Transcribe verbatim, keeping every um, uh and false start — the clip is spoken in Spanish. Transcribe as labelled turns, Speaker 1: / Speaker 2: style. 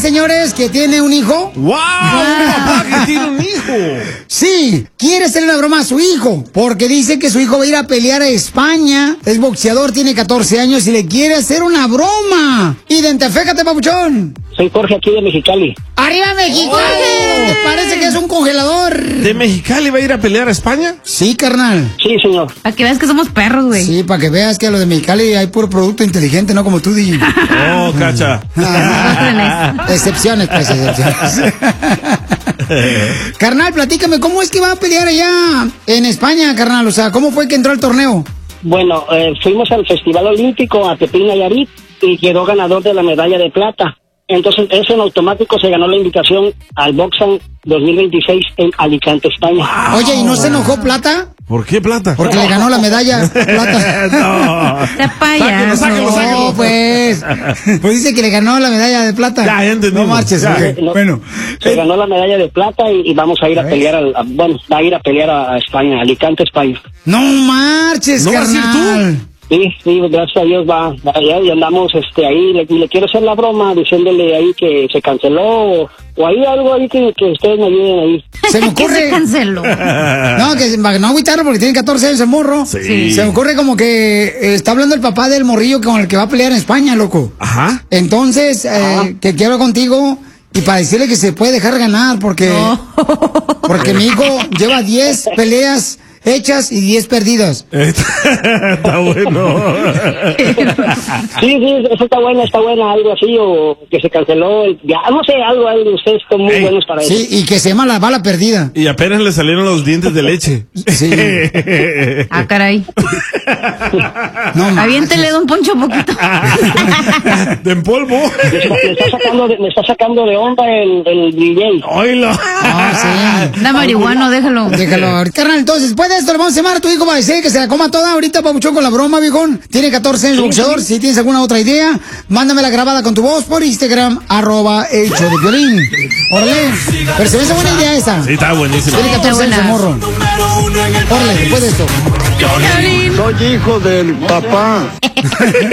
Speaker 1: señores, que tiene un hijo.
Speaker 2: ¡Wow! Un papá que tiene un hijo.
Speaker 1: Sí, quiere hacerle una broma a su hijo, porque dice que su hijo va a ir a pelear a España. Es boxeador, tiene catorce años y le quiere hacer una broma. Identifícate, papuchón.
Speaker 3: Soy Jorge, aquí de Mexicali.
Speaker 1: ¡Arriba, Mexicali!
Speaker 2: Oh.
Speaker 1: ¿Te parece que es un congelador?
Speaker 2: ¿De Mexicali va a ir a pelear a España?
Speaker 1: Sí, carnal.
Speaker 3: Sí, señor.
Speaker 4: Para que veas que somos perros, güey.
Speaker 1: Sí, para que veas que a lo de Mexicali hay puro producto inteligente, no como tú, D J.
Speaker 2: Oh, cacha.
Speaker 1: Excepciones, pues, excepciones. Carnal, platícame, ¿cómo es que va a pelear allá en España, carnal? O sea, ¿cómo fue que entró al torneo?
Speaker 3: Bueno, eh, fuimos al Festival Olímpico a Tepic, Nayarit, y quedó ganador de la medalla de plata. Entonces, eso en automático se ganó la invitación al Boxan dos mil veintiséis en Alicante, España.
Speaker 1: Wow. Oye, ¿y no se enojó Plata?
Speaker 2: ¿Por qué Plata?
Speaker 1: Porque le ganó la medalla Plata.
Speaker 2: No.
Speaker 4: Te payas.
Speaker 2: Sáquenlo, sáquenlo,
Speaker 1: No,
Speaker 2: sáquenlo.
Speaker 1: pues. Pues dice que le ganó la medalla de plata.
Speaker 2: Ya, ya entendimos.
Speaker 1: No marches,
Speaker 2: Ya.
Speaker 1: okay.
Speaker 3: No,
Speaker 1: Bueno.
Speaker 3: se ganó la medalla de plata y, y vamos a ir a, a pelear, al, a, bueno, va a ir a pelear a, a España, Alicante, España.
Speaker 1: No marches,
Speaker 2: ¿No vas a ir
Speaker 1: carnal.
Speaker 3: Sí, sí, gracias a Dios va, va allá y andamos este ahí, le, y le quiero hacer la broma diciéndole ahí que se canceló o, o hay algo ahí que, que ustedes me ayuden ahí.
Speaker 1: Se me
Speaker 4: ¿Qué se
Speaker 1: ocurre.
Speaker 4: canceló?
Speaker 1: No, que va- no agüitarlo porque tiene catorce años el morro.
Speaker 2: Sí.
Speaker 1: Se me ocurre como que eh, está hablando el papá del morrillo con el que va a pelear en España, loco.
Speaker 2: Ajá.
Speaker 1: Entonces, eh, que quiero contigo y para decirle que se puede dejar ganar porque, porque mi hijo lleva diez peleas hechas y diez perdidas.
Speaker 2: Está bueno.
Speaker 3: Sí, sí, eso está buena, está buena, algo así, o que se canceló, el- ya no sé, algo, algo, ustedes son muy
Speaker 2: Ey,
Speaker 3: buenos para eso.
Speaker 1: Sí, y que se llama la bala perdida.
Speaker 2: Y apenas le salieron los dientes de leche.
Speaker 1: Sí.
Speaker 4: Ah, caray.
Speaker 1: No, ma-
Speaker 4: Aviéntele de un poncho poquito.
Speaker 2: De en polvo.
Speaker 3: Me está, me está sacando de, me está sacando de onda el, el D J.
Speaker 2: Oílo.
Speaker 1: Ah, sí.
Speaker 4: Da marihuano, déjalo.
Speaker 1: Déjalo ahorita. Carnal, entonces, después de esto le vamos a llamar a tu hijo para decir que se la coma toda ahorita, papuchón, con la broma, viejón. Tiene catorce años, boxeador. Si tienes alguna otra idea, mándamela grabada con tu voz por Instagram, arroba el show de Piolín. Órale. Pero se me hace buena idea esa.
Speaker 2: Sí, está buenísimo.
Speaker 1: Tiene catorce años el morro. Órale, después de esto.
Speaker 5: Soy hijo del papá.